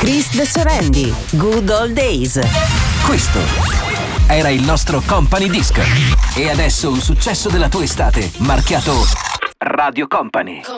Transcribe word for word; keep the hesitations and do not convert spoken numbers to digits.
Chris De Sorendi, Good Old Days. Questo era il nostro Company Disc. E adesso un successo della tua estate, marchiato Radio Company.